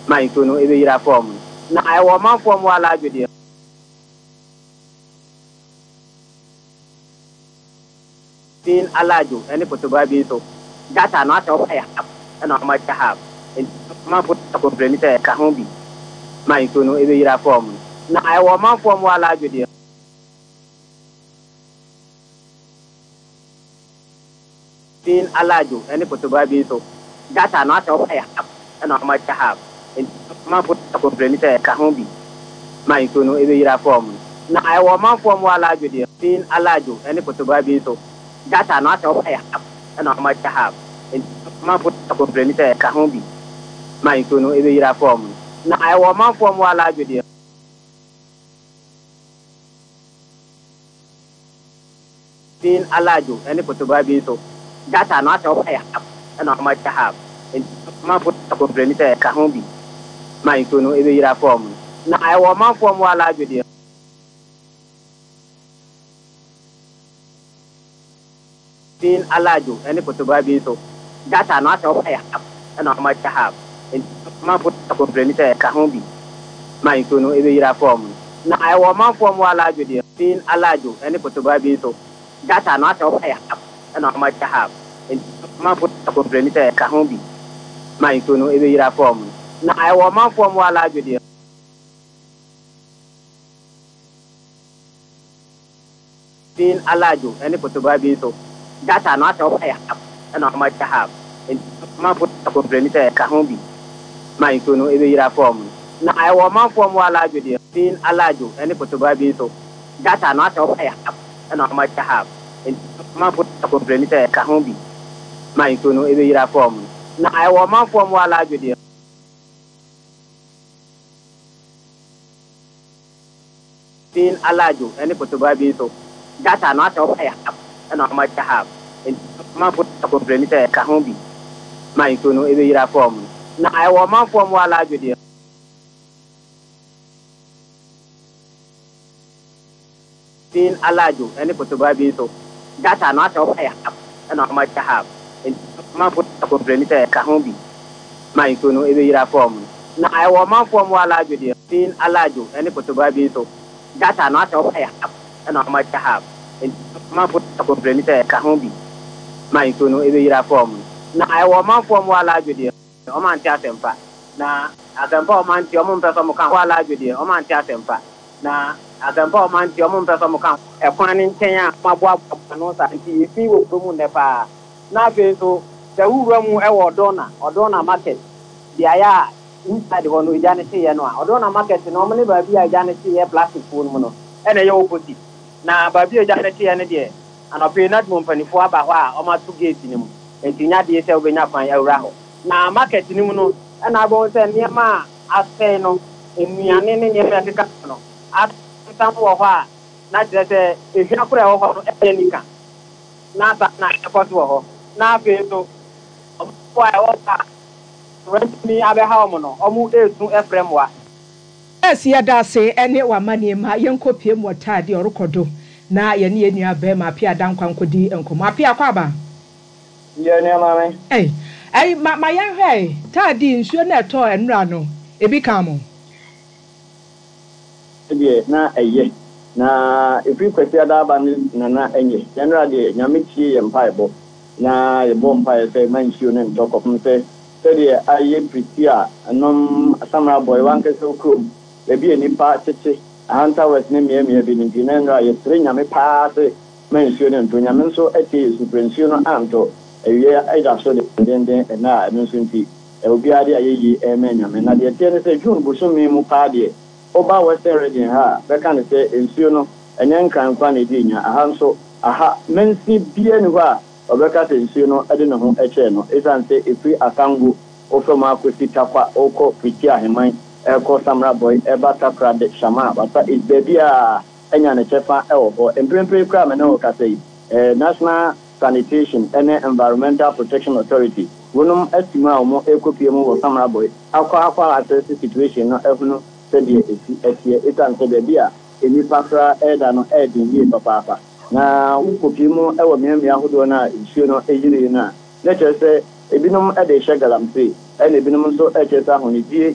my to no every year form. Now I want man form while I do. Being allowed any photography so that are not all I have and how much I have. And man put a complaint at Kahombi. My to no every year form. Now I want man form while I do. Being allowed any photography so that are not all I have and how much I have. And man put a complaint at Kahombi. My to no every year form. Now I want man form while I do. Being allowed any photography so that are not all I have and how much I have. And man put a complaint at Kahombi. My to no every year form. Now I want man form while I do. Being allowed any photography so that are not all I have and how much I have. And man put a complaint at Kahombi. My to no every year form. Now I want man form while I do. Being allowed any photography so that are not all I have and how much I have. And man put a complaint at Kahombi. My to no every year form. Now I want man form while I do. Being allowed any photography so that are not all I have and how much I have. And man put a complaint at Kahombi. My to no every year form. Now I want man form while I do. Being allowed any photography so that are not all I have and how much I have. And man put a complaint at Kahombi. My to no every year form. Now I want man form while I do. Being allowed any photography so that are not all I have and how much I have. And man put a complaint at Kahombi. My to no every year form. Now I want man form while I do. Being allowed any photography so that are not all I have and how much I have. And man put a complaint at Kahombi. My to no every year form. Now I want man form while I do. Being allowed any photography so that are not all I have and how much I have. And man put a complaint at Kahombi. My to no every year form. Now I want man form while I do. Being allowed any photography so that are not all I have and how much I have. And man put a complaint at Kahombi. My to no every year form. Now I want man form while I do. O man tia sempa. Na asempa o man ti o mo mpesa mo kan while I do. O man tia sempa. Na asempa o man ti o mo mpesa mo kan e kwan ni nten a maboa no sa nti efi wo promo ne pa. Na fe so se wura mu e wo Odona market. Dia ya inside ho no ija ne se ye no a Odona market no mo ne ba bi a ija ne se ye plastic phone mu no. E na ye opposite. Na ba bi ija ne se ye ne de anope na dum panifo aba ho a o ma to gate ni mu. Enti nya de se obenya kwan awura ho. Na market ni mu no na abo se niema asɛ no enuane ne niema keka no atan wo ho a na kyerɛ sɛ ehwa kora wo ho no nika na ta na ekɔto wo ho na afei so ɔmo a wo pa rentini abeha ɔmo no ɔmo esu efrem wa esi yadase ene wa mane ma yenkopie mu otade ɔrekɔdo na ye ne enua ba ma apia dankwankodi enkomo apia kwaba ye ne mame ma yenhwe tade nsuo na eto enura no ebi kan mo na eye na efi kwesi adaba na enye enura de nyamechie ye mpaebo na ye bom mpae se mansuo ne ntokofum se de aye pritia anom samra boy wanke so krom ebi enipa tete ahanta wes ne miemie bi nti na enura ye tre nyame pa se mansuo ne nto nyame nso ete suprensuo no anto ewie aida so de denden na nso nti obi ade ayeyi nyame na de tie ne se June busumi mu pa de oba western region ha beka ne se ensuo no enye nkran kwa na di nya aha nso aha mensi bie ne ho a obeka se ensuo no ade ne ho eche no esante efi akango ofoma akosi takwa okọ fiti aheman eko samra boy eba takra de shama bata baby a enya ne chefa ewo ho emprempre kra me ne o kasei national sanitation and environmental protection authority wonum estima omo ekopie mu wo samra boy akwa assess situation no ehunu se de etie etante baby a eni pakra eda no edin yi papa na ukopie mu ewo miamia hodo na nsuo no eyire na na kyerɛ sɛ ebinom ede hyegalamse ene ebinom nso kyerɛ sɛ ahonidie